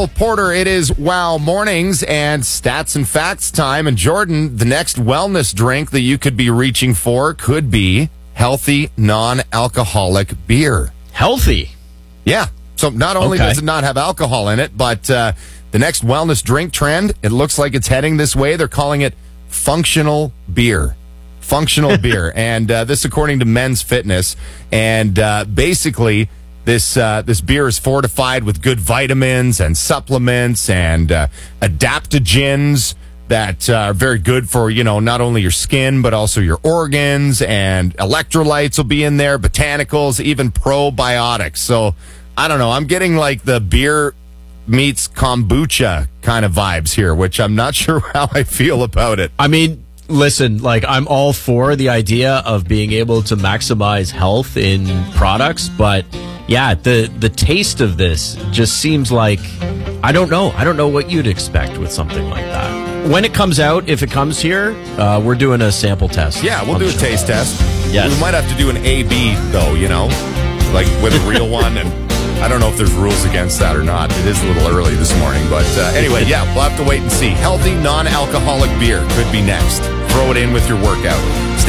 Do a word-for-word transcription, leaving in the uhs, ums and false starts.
Cole Porter. It is Wow Mornings and Stats and Facts time. And Jordan, the next wellness drink that you could be reaching for could be healthy, non-alcoholic beer. Healthy? Yeah. So not only Okay. does it not have alcohol in it, but uh, the next wellness drink trend, it looks like it's heading this way. They're calling it functional beer. Functional beer. And uh, this according to Men's Fitness. And uh, basically, this uh, this beer is fortified with good vitamins and supplements and uh, adaptogens that uh, are very good for, you know, not only your skin, but also your organs. And electrolytes will be in there, botanicals, even probiotics. So, I don't know. I'm getting like the beer meets kombucha kind of vibes here, which I'm not sure how I feel about it. I mean, listen, like, I'm all for the idea of being able to maximize health in products, but yeah, the the taste of this just seems like, I don't know. I don't know what you'd expect with something like that. When it comes out, if it comes here, uh, we're doing a sample test. Yeah, we'll on do the a show. taste test. Yes. We might have to do an A B, though, you know, like with a real one. And I don't know if there's rules against that or not. It is a little early this morning. But uh, anyway, yeah, we'll have to wait and see. Healthy, non-alcoholic beer could be next. Throw it in with your workout.